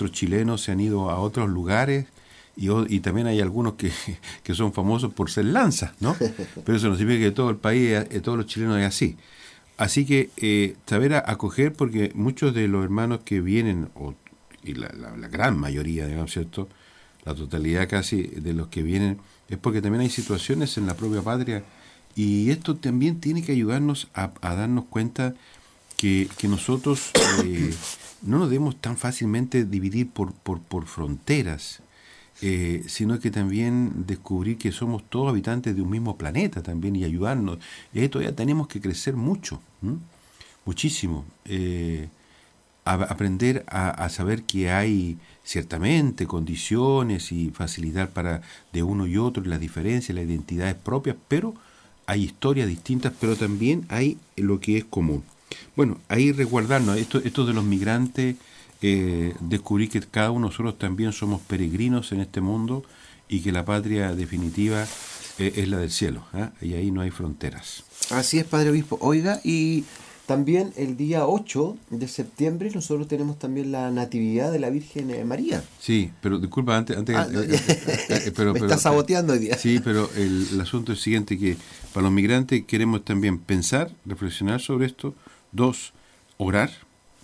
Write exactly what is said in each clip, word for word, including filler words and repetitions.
otros chilenos se han ido a otros lugares y, y también hay algunos que, que son famosos por ser lanzas, ¿no? Pero eso no significa que todo el país, eh, todos los chilenos es así. Así que eh, saber a, acoger, porque muchos de los hermanos que vienen, o, y la, la, la gran mayoría, digamos, ¿cierto?, la totalidad casi de los que vienen, es porque también hay situaciones en la propia patria, y esto también tiene que ayudarnos a, a darnos cuenta que, que nosotros eh, no nos debemos tan fácilmente dividir por, por, por fronteras, eh, sino que también descubrir que somos todos habitantes de un mismo planeta también y ayudarnos. Y ahí todavía tenemos que crecer mucho, ¿m? muchísimo. Eh, a, aprender a, a saber que hay ciertamente condiciones y facilidad para de uno y otro, las diferencias, las identidades propias, pero hay historias distintas, pero también hay lo que es común. Bueno, ahí resguardarnos, esto, esto de los migrantes, eh, descubrir que cada uno de nosotros también somos peregrinos en este mundo y que la patria definitiva eh, es la del cielo, ¿eh? Y ahí no hay fronteras. Así es, Padre Obispo. Oiga, y también el día ocho de septiembre nosotros tenemos también la Natividad de la Virgen María. Sí, pero disculpa, antes... antes ah, no, eh, eh, eh, pero, me pero, está saboteando hoy día. Sí, pero el, el asunto es el siguiente, que para los migrantes queremos también pensar, reflexionar sobre esto. Dos, orar.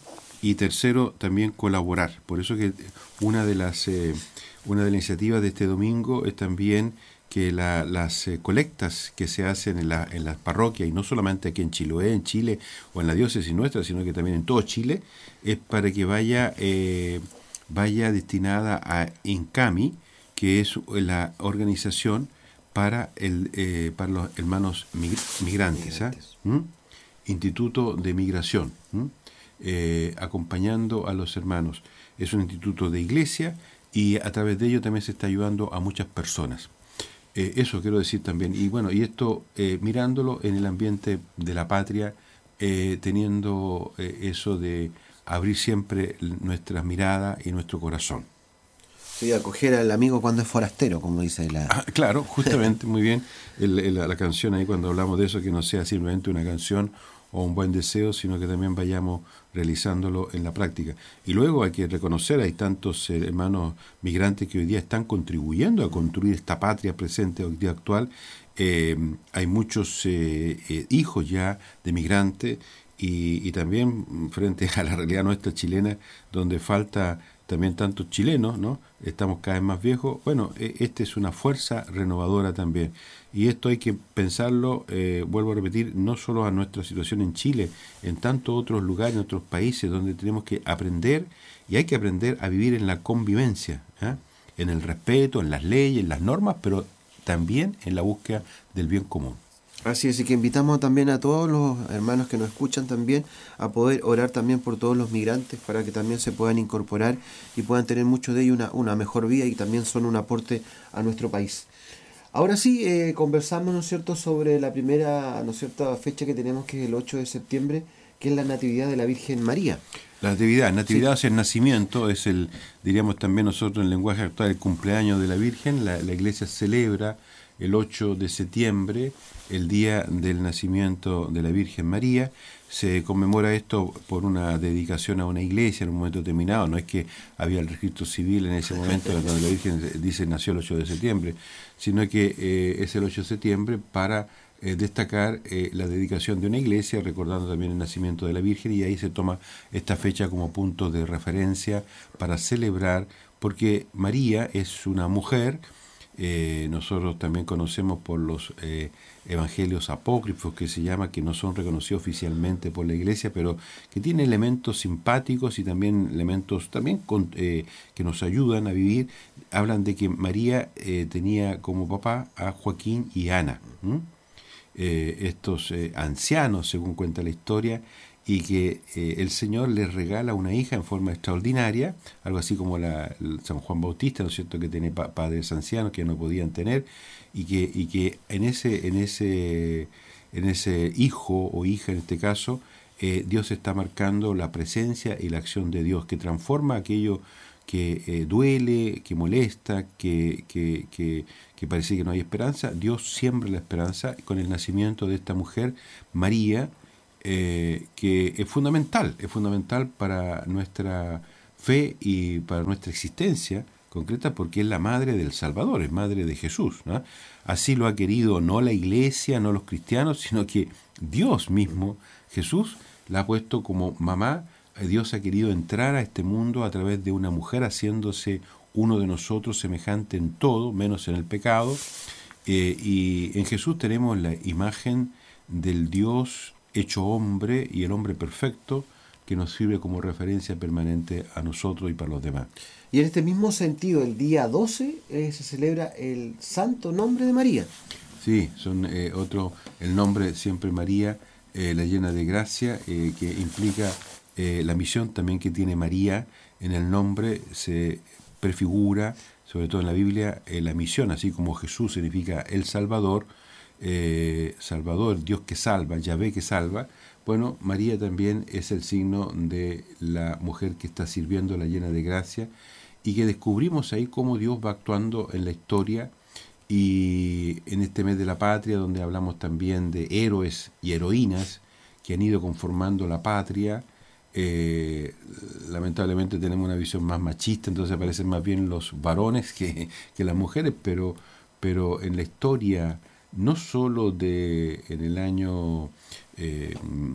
Y tercero, también colaborar. Por eso que una de las eh, una de las iniciativas de este domingo es también que la, las eh, colectas que se hacen en, la, en las parroquias, y no solamente aquí en Chiloé, en Chile, o en la diócesis nuestra, sino que también en todo Chile, es para que vaya eh, vaya destinada a INCAMI, que es la organización para el eh, para los hermanos migrantes, ¿eh? ¿Mm? Instituto de Migración, ¿Mm? eh, acompañando a los hermanos. Es un instituto de iglesia y a través de ello también se está ayudando a muchas personas. Eh, eso quiero decir también. Y bueno, y esto eh, mirándolo en el ambiente de la patria, eh, teniendo eh, eso de abrir siempre nuestras miradas y nuestro corazón. Sí, acoger al amigo cuando es forastero, como dice la... Ah, claro, justamente, muy bien. El, el, la canción ahí, cuando hablamos de eso, que no sea simplemente una canción o un buen deseo, sino que también vayamos realizándolo en la práctica. Y luego hay que reconocer, hay tantos eh, hermanos migrantes que hoy día están contribuyendo a construir esta patria presente, hoy día actual. Eh, hay muchos eh, eh, hijos ya de migrantes y, y también frente a la realidad nuestra chilena, donde falta también tantos chilenos, ¿no? Estamos cada vez más viejos. Bueno, esta es una fuerza renovadora también. Y esto hay que pensarlo, eh, vuelvo a repetir, no solo a nuestra situación en Chile, en tantos otros lugares, en otros países, donde tenemos que aprender, y hay que aprender a vivir en la convivencia, ¿eh? En el respeto, en las leyes, en las normas, pero también en la búsqueda del bien común. Así es, y que invitamos también a todos los hermanos que nos escuchan también a poder orar también por todos los migrantes para que también se puedan incorporar y puedan tener muchos de ellos una, una mejor vida y también son un aporte a nuestro país. Ahora sí, eh, conversamos, ¿no es cierto?, sobre la primera, ¿no es cierto?, fecha que tenemos, que es el ocho de septiembre, que es la Natividad de la Virgen María. La natividad, natividad Sí. es el nacimiento, es el, diríamos también nosotros en el lenguaje actual, el cumpleaños de la Virgen. La, la Iglesia celebra el ocho de septiembre, el día del nacimiento de la Virgen María. Se conmemora esto por una dedicación a una iglesia en un momento determinado. No es que había el registro civil en ese momento donde la Virgen dice nació el ocho de septiembre, sino que eh, es el ocho de septiembre para eh, destacar eh, la dedicación de una iglesia, recordando también el nacimiento de la Virgen, y ahí se toma esta fecha como punto de referencia para celebrar, porque María es una mujer. Eh, nosotros también conocemos por los eh, evangelios apócrifos, que se llama, que no son reconocidos oficialmente por la iglesia, pero que tienen elementos simpáticos y también elementos también con, eh, que nos ayudan a vivir. Hablan de que María eh, tenía como papá a Joaquín y Ana, eh, estos eh, ancianos, según cuenta la historia, y que eh, el Señor les regala una hija en forma extraordinaria, algo así como la, el San Juan Bautista, ¿no es cierto?, que tiene pa- padres ancianos que no podían tener, y que, y que en ese, en ese, en ese hijo o hija en este caso, eh, Dios está marcando la presencia y la acción de Dios, que transforma aquello que eh, duele, que molesta, que, que, que, que parece que no hay esperanza. Dios siembra la esperanza con el nacimiento de esta mujer, María, Eh, que es fundamental, es fundamental para nuestra fe y para nuestra existencia concreta, porque es la madre del Salvador, es madre de Jesús, ¿no? Así lo ha querido no la iglesia, no los cristianos, sino que Dios mismo, Jesús, la ha puesto como mamá. Dios ha querido entrar a este mundo a través de una mujer, haciéndose uno de nosotros, semejante en todo, menos en el pecado. Eh, y en Jesús tenemos la imagen del Dios hecho hombre y el hombre perfecto, que nos sirve como referencia permanente a nosotros y para los demás. Y en este mismo sentido, el día doce eh, se celebra el Santo Nombre de María. Sí, son eh, otro, el nombre siempre María, eh, la llena de gracia, eh, que implica eh, la misión también que tiene María. En el nombre se prefigura, sobre todo en la Biblia, eh, la misión, así como Jesús significa el Salvador, eh, Salvador, Dios que salva, Yahvé que salva. Bueno, María también es el signo de la mujer que está sirviendo, la llena de gracia, y que descubrimos ahí cómo Dios va actuando en la historia. Y en este mes de la patria, donde hablamos también de héroes y heroínas que han ido conformando la patria, eh, lamentablemente tenemos una visión más machista, entonces aparecen más bien los varones que, que las mujeres, pero, pero en la historia, no solo de en el año eh,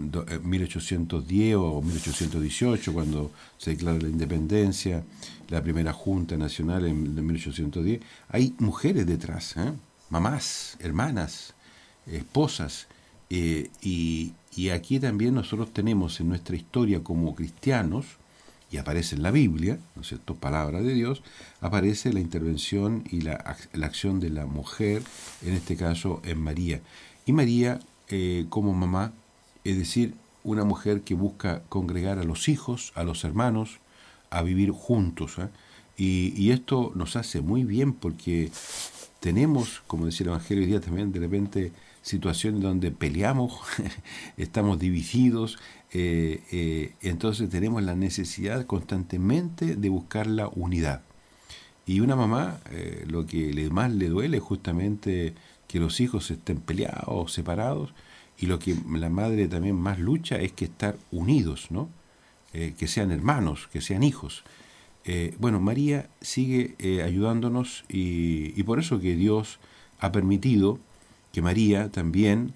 mil ochocientos diez o mil ochocientos dieciocho, cuando se declara la independencia, la primera Junta Nacional en mil ochocientos diez, hay mujeres detrás, ¿eh? Mamás, hermanas, esposas, eh, y, y aquí también nosotros tenemos en nuestra historia como cristianos, y aparece en la Biblia, ¿no es cierto?, palabra de Dios, aparece la intervención y la, la acción de la mujer, en este caso en María. Y María, eh, como mamá, es decir, una mujer que busca congregar a los hijos, a los hermanos, a vivir juntos, ¿eh? Y, y esto nos hace muy bien porque tenemos, como decía el Evangelio hoy día también, de repente situaciones donde peleamos, estamos divididos, eh, eh, entonces tenemos la necesidad constantemente de buscar la unidad. Y una mamá, eh, lo que le, más le duele es justamente que los hijos estén peleados o separados, y lo que la madre también más lucha es que estar unidos, ¿no? Eh, que sean hermanos, que sean hijos. Eh, bueno, María sigue eh, ayudándonos y, y por eso que Dios ha permitido que María también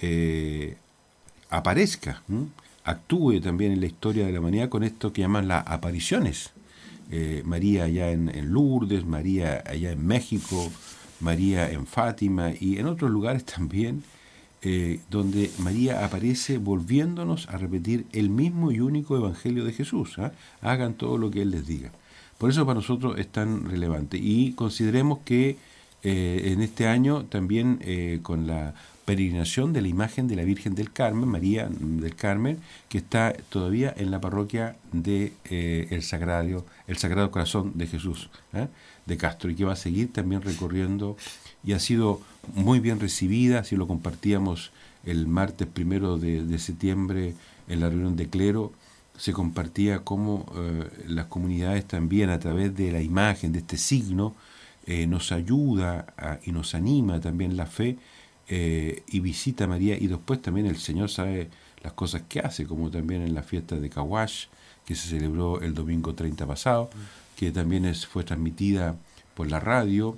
eh, aparezca, ¿m? actúe también en la historia de la humanidad con esto que llaman las apariciones. Eh, María allá en, en Lourdes, María allá en México, María en Fátima y en otros lugares también, eh, donde María aparece volviéndonos a repetir el mismo y único evangelio de Jesús. ¿eh? Hagan todo lo que Él les diga. Por eso para nosotros es tan relevante. Y consideremos que eh, en este año también eh, con la peregrinación de la imagen de la Virgen del Carmen, María del Carmen, que está todavía en la parroquia de eh, el Sagrado, el Sagrado Corazón de Jesús, ¿eh? de Castro, y que va a seguir también recorriendo, y ha sido muy bien recibida, así lo compartíamos el martes primero de, de septiembre en la reunión de clero, se compartía cómo eh, las comunidades también a través de la imagen, de este signo, eh, nos ayuda a, y nos anima también la fe, eh, y visita a María, y después también el Señor sabe las cosas que hace, como también en la fiesta de Cahuash, que se celebró el domingo treinta pasado, que también es, fue transmitida por la radio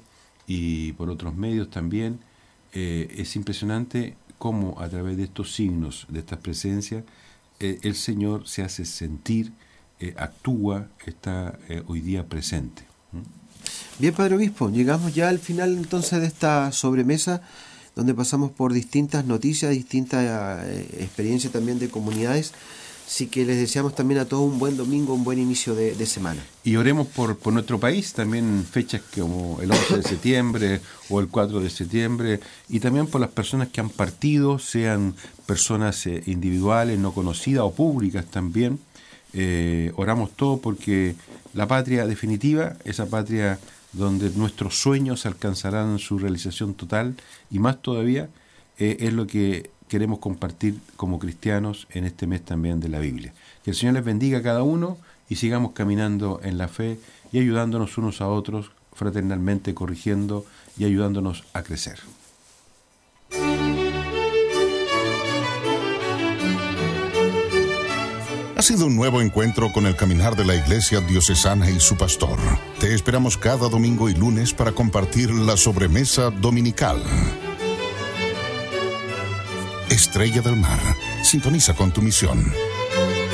y por otros medios también. Eh, es impresionante cómo a través de estos signos, de estas presencias, eh, el Señor se hace sentir, eh, actúa, está eh, hoy día presente. ¿Mm? Bien, Padre Obispo, llegamos ya al final entonces de esta sobremesa, donde pasamos por distintas noticias, distintas eh, experiencias también de comunidades. Así que les deseamos también a todos un buen domingo, un buen inicio de, de semana. Y oremos por, por nuestro país, también fechas como el once de septiembre o el cuatro de septiembre, y también por las personas que han partido, sean personas eh, individuales, no conocidas o públicas también. Eh, oramos todo porque la patria definitiva, esa patria donde nuestros sueños alcanzarán su realización total, y más todavía, eh, es lo que queremos compartir como cristianos en este mes también de la Biblia. Que el Señor les bendiga a cada uno y sigamos caminando en la fe y ayudándonos unos a otros, fraternalmente corrigiendo y ayudándonos a crecer. La sido un nuevo encuentro con el caminar de la Iglesia Diocesana y su pastor. Te esperamos cada domingo y lunes para compartir la sobremesa dominical. Estrella del Mar, sintoniza con tu misión.